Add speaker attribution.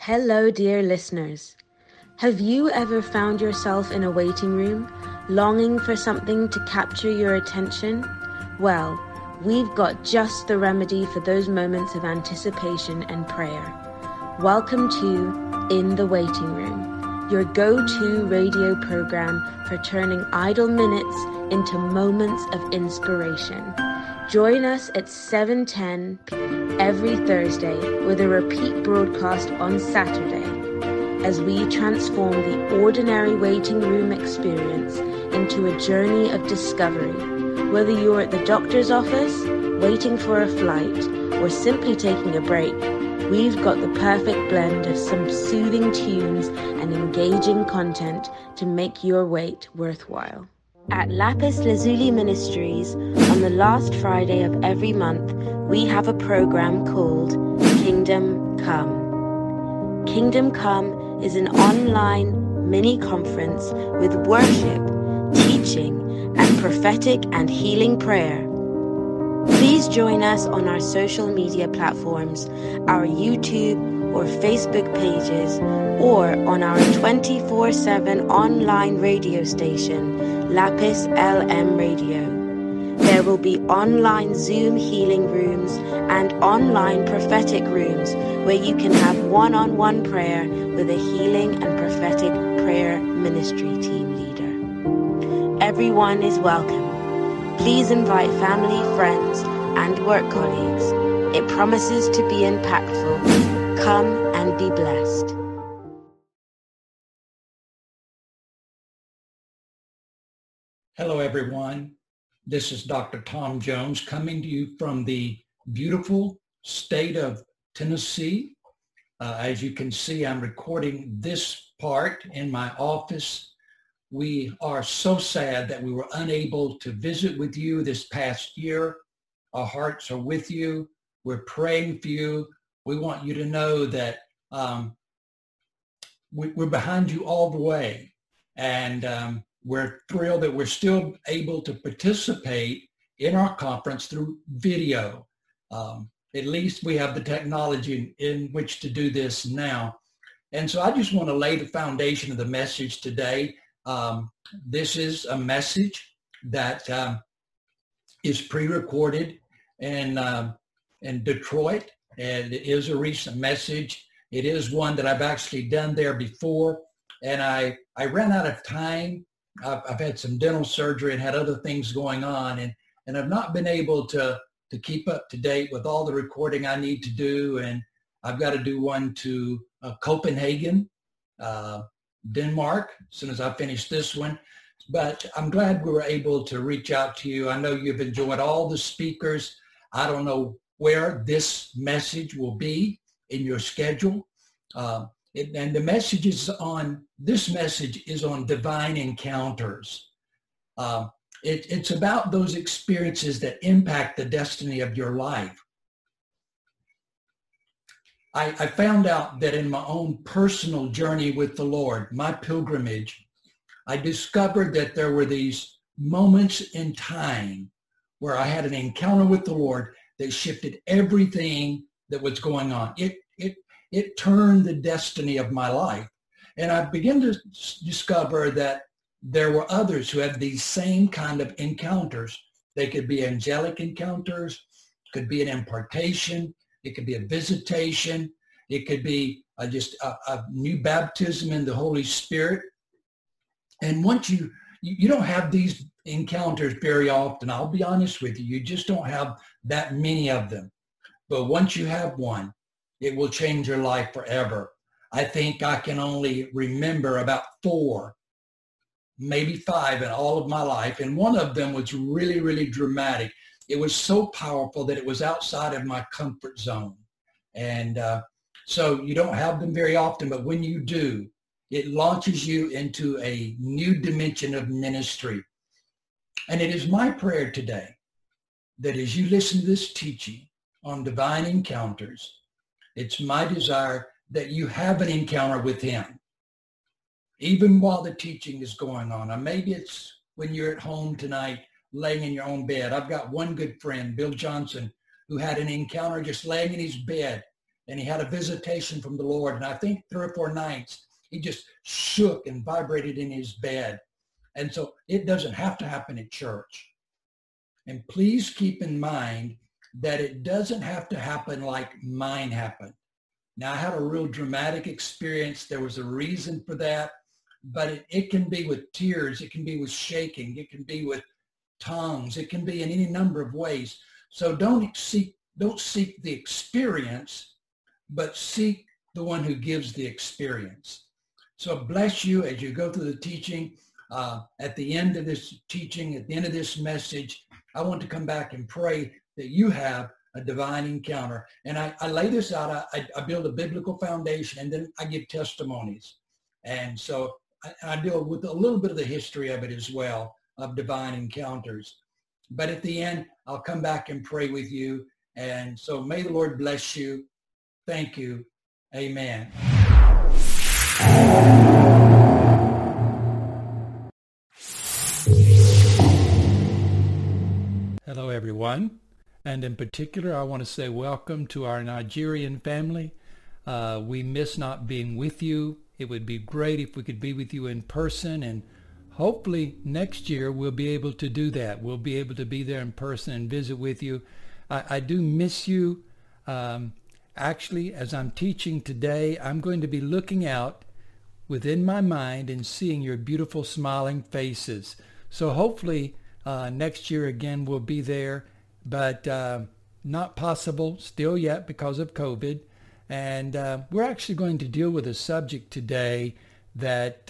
Speaker 1: Hello, dear listeners. Have you ever found yourself in a waiting room, longing for something to capture your attention? Well, we've got just the remedy for those moments of anticipation and prayer. Welcome to In the Waiting Room, your go-to radio program for turning idle minutes into moments of inspiration. Join us at 7:10 every Thursday with a repeat broadcast on Saturday as we transform the ordinary waiting room experience into a journey of discovery. Whether you're at the doctor's office, waiting for a flight, or simply taking a break, we've got the perfect blend of some soothing tunes and engaging content to make your wait worthwhile. At Lapis Lazuli Ministries, on the last Friday of every month, we have a program called Kingdom Come. Kingdom Come is an online mini-conference with worship, teaching, and prophetic and healing prayer. Please join us on our social media platforms, our YouTube or Facebook pages, or on our 24/7 online radio station, Lapis LM Radio. There will be online Zoom healing rooms and online prophetic rooms where you can have one-on-one prayer with a healing and prophetic prayer ministry team leader. Everyone is welcome. Please invite family, friends, and work colleagues. It promises to be impactful. Come and be blessed.
Speaker 2: Hello, everyone. This is Dr. Tom Jones coming to you from the beautiful state of Tennessee. As you can see, I'm recording this part in my office. We are so sad that we were unable to visit with you this past year. Our hearts are with you. We're praying for you. We want you to know that we're behind you all the way. And we're thrilled that we're still able to participate in our conference through video. At least we have the technology in which to do this now. And so I just want to lay the foundation of the message today. This is a message that is pre-recorded in Detroit, and it is a recent message. It is one that I've actually done there before, and I ran out of time. I've had some dental surgery and had other things going on, and I've not been able to keep up to date with all the recording I need to do. And I've got to do one to Copenhagen, Denmark, as soon as I finish this one. But I'm glad we were able to reach out to you. I know you've enjoyed all the speakers. I don't know where this message will be in your schedule. And the message is on, this message is on divine encounters. It's about those experiences that impact the destiny of your life. I found out that in my own personal journey with the Lord, my pilgrimage, I discovered that there were these moments in time where I had an encounter with the Lord that shifted everything that was going on. It turned the destiny of my life. And I began to discover that there were others who had these same kind of encounters. They could be angelic encounters, could be an impartation, it could be a visitation, it could be just a new baptism in the Holy Spirit. And once you don't have these encounters very often, I'll be honest with you, you just don't have that many of them. But once you have one, it will change your life forever. I think I can only remember about 4, maybe 5 in all of my life. And one of them was really, really dramatic. It was so powerful that it was outside of my comfort zone. And so you don't have them very often, but when you do, it launches you into a new dimension of ministry. And it is my prayer today that as you listen to this teaching on divine encounters, it's my desire that you have an encounter with him, even while the teaching is going on. Or maybe it's when you're at home tonight, laying in your own bed. I've got one good friend, Bill Johnson, who had an encounter just laying in his bed. and he had a visitation from the Lord. And I think 3 or 4 nights, he just shook and vibrated in his bed. And so it doesn't have to happen at church. And please keep in mind that it doesn't have to happen like mine happened. Now, I had a real dramatic experience. There was a reason for that, but it can be with tears. It can be with shaking. It can be with tongues. It can be in any number of ways. So don't seek the experience, but seek the one who gives the experience. So bless you as you go through the teaching. At the end of this teaching, at the end of this message, I want to come back and pray that you have a divine encounter. And I lay this out. I build a biblical foundation, and then I give testimonies. And so I deal with a little bit of the history of it as well, of divine encounters. But at the end, I'll come back and pray with you. And so may the Lord bless you. Thank you. Amen.
Speaker 3: Hello, everyone. And in particular, I want to say welcome to our Nigerian family. We miss not being with you. It would be great if we could be with you in person, and hopefully next year we'll be able to do that. We'll be able to be there in person and visit with you. I do miss you. Actually, as I'm teaching today, I'm going to be looking out within my mind and seeing your beautiful smiling faces. So hopefully next year again we'll be there, but not possible still yet because of COVID. And we're actually going to deal with a subject today that